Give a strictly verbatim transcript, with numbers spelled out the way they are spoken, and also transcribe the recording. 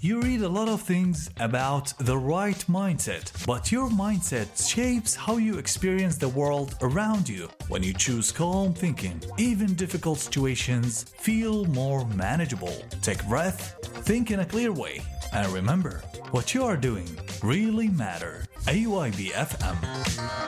You read a lot of things about the right mindset, but your mindset shapes how you experience the world around you. When you choose calm thinking, even difficult situations feel more manageable. Take a breath, think in a clear way, and remember, what you are doing really matters. A Y B F M.